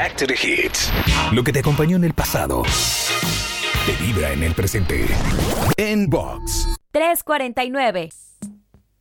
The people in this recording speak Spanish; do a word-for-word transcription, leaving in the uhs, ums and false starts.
Back to the Hits. Lo que te acompañó en el pasado te vibra en el presente. En Box tres cuarenta y nueve.